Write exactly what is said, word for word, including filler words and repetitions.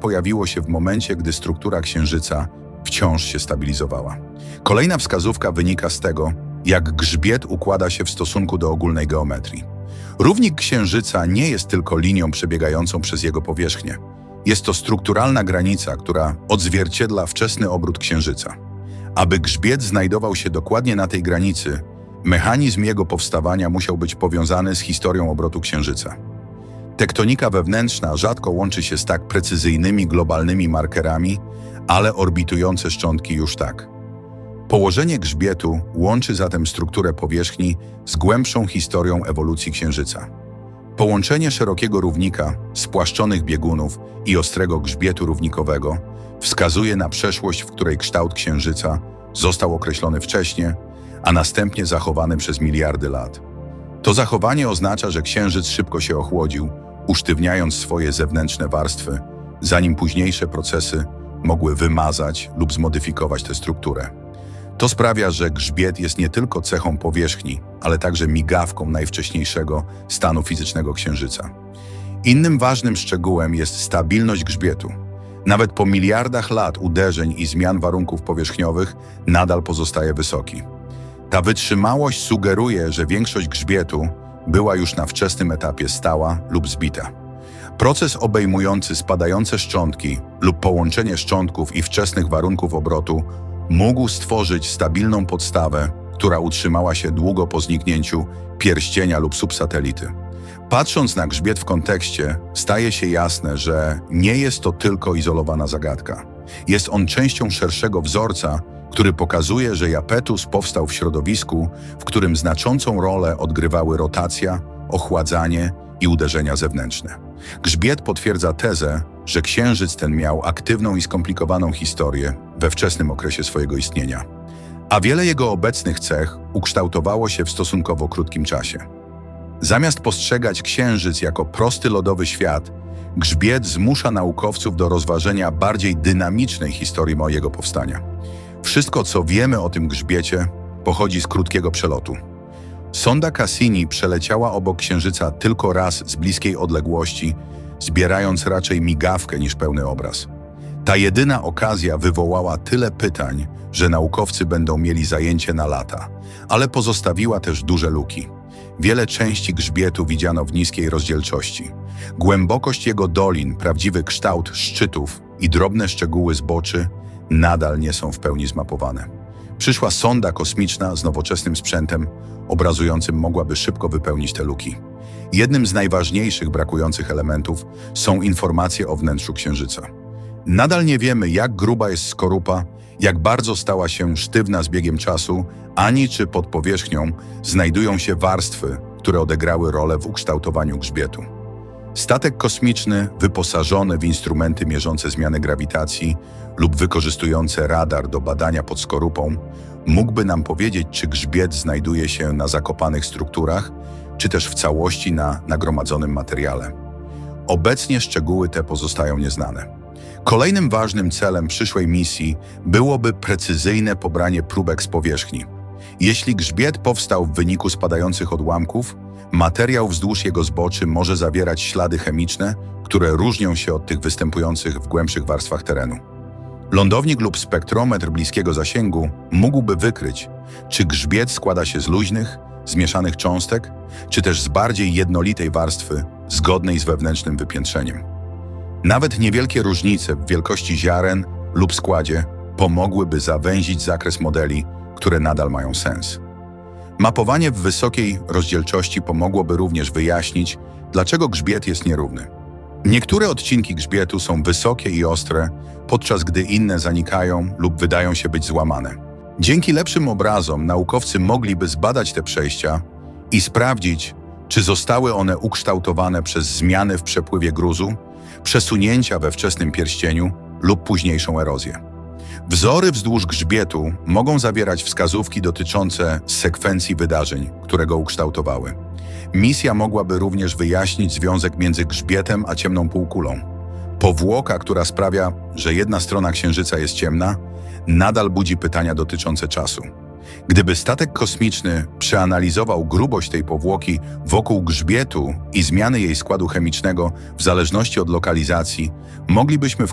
pojawiło się w momencie, gdy struktura Księżyca wciąż się stabilizowała. Kolejna wskazówka wynika z tego, jak grzbiet układa się w stosunku do ogólnej geometrii. Równik Księżyca nie jest tylko linią przebiegającą przez jego powierzchnię. Jest to strukturalna granica, która odzwierciedla wczesny obrót Księżyca. Aby grzbiet znajdował się dokładnie na tej granicy, mechanizm jego powstawania musiał być powiązany z historią obrotu Księżyca. Tektonika wewnętrzna rzadko łączy się z tak precyzyjnymi globalnymi markerami, ale orbitujące szczątki już tak. Położenie grzbietu łączy zatem strukturę powierzchni z głębszą historią ewolucji Księżyca. Połączenie szerokiego równika, spłaszczonych biegunów i ostrego grzbietu równikowego wskazuje na przeszłość, w której kształt Księżyca został określony wcześniej, a następnie zachowany przez miliardy lat. To zachowanie oznacza, że Księżyc szybko się ochłodził, usztywniając swoje zewnętrzne warstwy, zanim późniejsze procesy mogły wymazać lub zmodyfikować tę strukturę. To sprawia, że grzbiet jest nie tylko cechą powierzchni, ale także migawką najwcześniejszego stanu fizycznego Księżyca. Innym ważnym szczegółem jest stabilność grzbietu. Nawet po miliardach lat uderzeń i zmian warunków powierzchniowych nadal pozostaje wysoki. Ta wytrzymałość sugeruje, że większość grzbietu była już na wczesnym etapie stała lub zbita. Proces obejmujący spadające szczątki lub połączenie szczątków i wczesnych warunków obrotu mógł stworzyć stabilną podstawę, która utrzymała się długo po zniknięciu pierścienia lub subsatelity. Patrząc na grzbiet w kontekście, staje się jasne, że nie jest to tylko izolowana zagadka. Jest on częścią szerszego wzorca, który pokazuje, że Japetus powstał w środowisku, w którym znaczącą rolę odgrywały rotacja, ochładzanie i uderzenia zewnętrzne. Grzbiet potwierdza tezę, że Księżyc ten miał aktywną i skomplikowaną historię we wczesnym okresie swojego istnienia, a wiele jego obecnych cech ukształtowało się w stosunkowo krótkim czasie. Zamiast postrzegać Księżyc jako prosty lodowy świat, grzbiet zmusza naukowców do rozważenia bardziej dynamicznej historii mojego powstania. Wszystko, co wiemy o tym grzbiecie, pochodzi z krótkiego przelotu. Sonda Cassini przeleciała obok Księżyca tylko raz z bliskiej odległości, zbierając raczej migawkę niż pełny obraz. Ta jedyna okazja wywołała tyle pytań, że naukowcy będą mieli zajęcie na lata, ale pozostawiła też duże luki. Wiele części grzbietu widziano w niskiej rozdzielczości. Głębokość jego dolin, prawdziwy kształt szczytów i drobne szczegóły zboczy nadal nie są w pełni zmapowane. Przyszła sonda kosmiczna z nowoczesnym sprzętem, obrazującym mogłaby szybko wypełnić te luki. Jednym z najważniejszych brakujących elementów są informacje o wnętrzu Księżyca. Nadal nie wiemy, jak gruba jest skorupa, jak bardzo stała się sztywna z biegiem czasu, ani czy pod powierzchnią znajdują się warstwy, które odegrały rolę w ukształtowaniu grzbietu. Statek kosmiczny wyposażony w instrumenty mierzące zmiany grawitacji lub wykorzystujące radar do badania pod skorupą mógłby nam powiedzieć, czy grzbiet znajduje się na zakopanych strukturach, czy też w całości na nagromadzonym materiale. Obecnie szczegóły te pozostają nieznane. Kolejnym ważnym celem przyszłej misji byłoby precyzyjne pobranie próbek z powierzchni. Jeśli grzbiet powstał w wyniku spadających odłamków, materiał wzdłuż jego zboczy może zawierać ślady chemiczne, które różnią się od tych występujących w głębszych warstwach terenu. Lądownik lub spektrometr bliskiego zasięgu mógłby wykryć, czy grzbiet składa się z luźnych, zmieszanych cząstek, czy też z bardziej jednolitej warstwy, zgodnej z wewnętrznym wypiętrzeniem. Nawet niewielkie różnice w wielkości ziaren lub składzie pomogłyby zawęzić zakres modeli, które nadal mają sens. Mapowanie w wysokiej rozdzielczości pomogłoby również wyjaśnić, dlaczego grzbiet jest nierówny. Niektóre odcinki grzbietu są wysokie i ostre, podczas gdy inne zanikają lub wydają się być złamane. Dzięki lepszym obrazom naukowcy mogliby zbadać te przejścia i sprawdzić, czy zostały one ukształtowane przez zmiany w przepływie gruzu, przesunięcia we wczesnym pierścieniu lub późniejszą erozję. Wzory wzdłuż grzbietu mogą zawierać wskazówki dotyczące sekwencji wydarzeń, które go ukształtowały. Misja mogłaby również wyjaśnić związek między grzbietem a ciemną półkulą. Powłoka, która sprawia, że jedna strona Księżyca jest ciemna, nadal budzi pytania dotyczące czasu. Gdyby statek kosmiczny przeanalizował grubość tej powłoki wokół grzbietu i zmiany jej składu chemicznego w zależności od lokalizacji, moglibyśmy w